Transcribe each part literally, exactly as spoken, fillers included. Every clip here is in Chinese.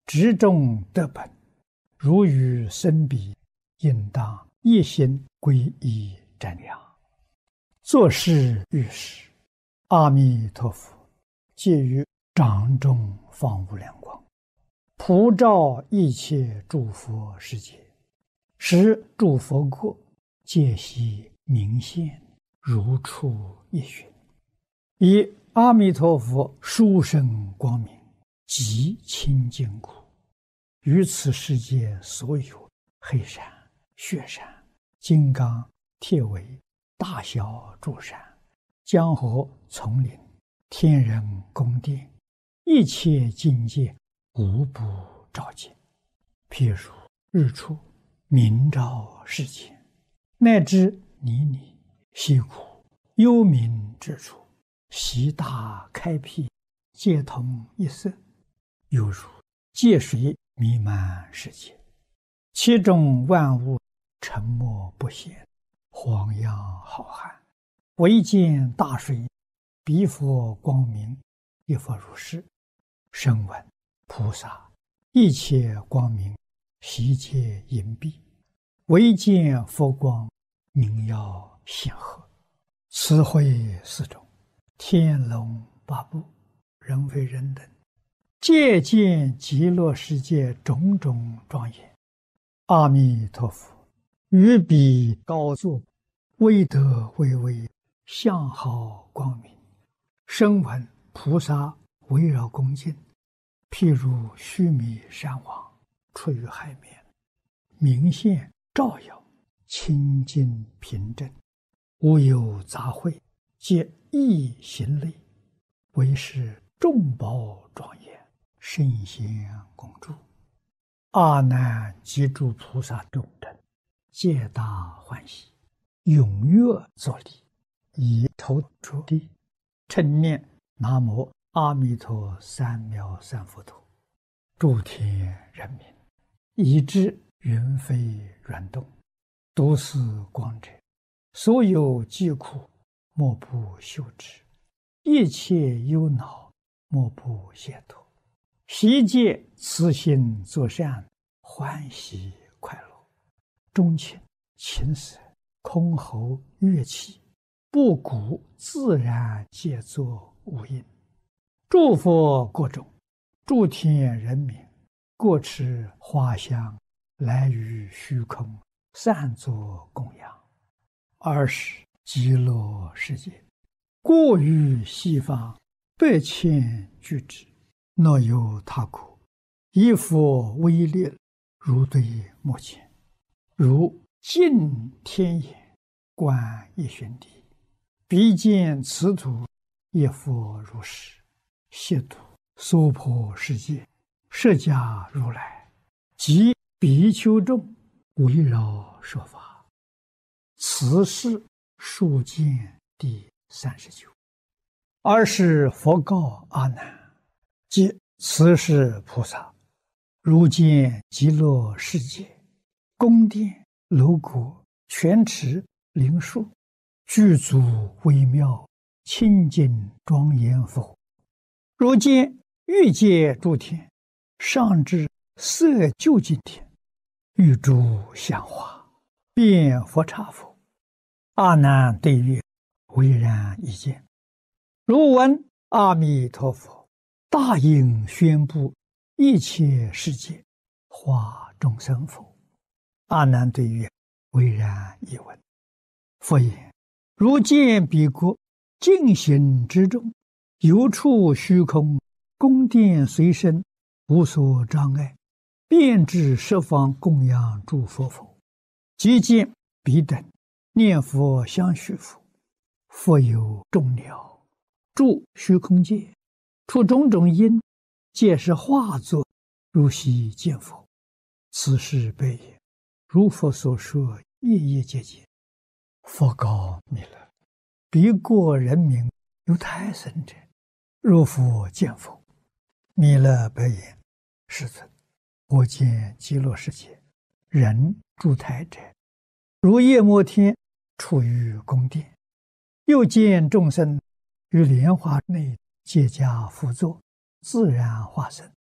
执中得本，如与生彼，应当一心归依瞻仰。作事遇事，阿弥陀佛借于掌中放无量光，普照一切诸佛世界，使诸佛国皆悉明现，如出一寻。以阿弥陀佛殊胜光明，极清净故，于此世界所有黑山、雪山、金刚、铁围、大小诸山、江河丛林、天人宫殿，一切境界无不照见。譬如日出明照世间，乃至泥泞溪谷幽冥之处，悉大开辟，皆同一色，犹如界水弥漫世界，其中万物沉默不显，荒洋浩瀚，唯见大水，彼佛光明，亦复如是。声闻菩萨一切光明，悉皆隐蔽，唯见佛光，明耀显赫。此会四种，天龙八部，人非人等，皆见极乐世界种种庄严。阿弥陀佛于彼高坐，威德巍巍，相好光明。声闻菩萨围绕恭敬，譬如须弥山王出于海面，明现照耀，清净平正，无有杂秽，皆一行类，为是众宝庄严，圣贤共住。阿难及诸菩萨众等，皆大欢喜，踊跃作礼，以头着地，称念南无阿弥陀三藐三菩提。诸天人民，以知云飞软动，读是光者，所有疾苦莫不休止，一切忧恼莫不解脱，悉皆慈心作善，欢喜快乐。钟磬、琴瑟、箜篌、乐器，不鼓自然皆作无音。诸佛国中，诸天人民，各持花香，来于虚空，散作供养。二是极乐世界，过于西方百千俱胝，若有他国，以佛威力，如对目前，如镜天眼，观一旬地，彼见此土，亦复如是。悉土娑婆世界，释迦如来及比丘众，围绕说法。此是数见第三十九。二是佛告阿难，即此是菩萨，如见极乐世界，宫殿楼阁、泉池灵树，具足微妙，清净庄严否？如见欲界诸天，上至色究竟天，欲诸香花，遍佛刹否？阿难对曰：唯然一见。如闻阿弥陀佛大应宣布一切世界，化众生否？阿难对曰：唯然一闻。佛言：如见彼国净行之中，有处虚空，宫殿随身，无所障碍，遍至十方供养诸佛否？即见彼等念佛相续佛，佛有众鸟住虚空界，出种种因，皆是化作，如悉见佛。此是悲也。如佛所说，夜夜皆见。佛告弥勒：彼国人民有胎生者，若复见否？弥勒白言：世尊，我见极乐世界人住胎者，如夜摩天处于宫殿，又见众生于莲花内结跏趺坐，自然化身，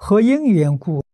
何因缘故